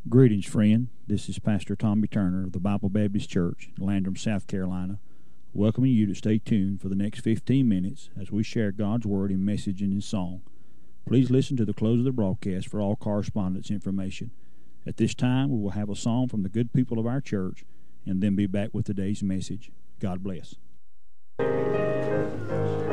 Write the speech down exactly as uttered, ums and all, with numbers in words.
Greetings, friend. This is Pastor Tommy Turner of the Bible Baptist Church, Landrum, South Carolina, welcoming you to stay tuned for the next fifteen minutes as we share God's Word in message and in song. Please listen to the close of the broadcast for all correspondence information. At this time, we will have a song from the good people of our church and then be back with today's message. God bless.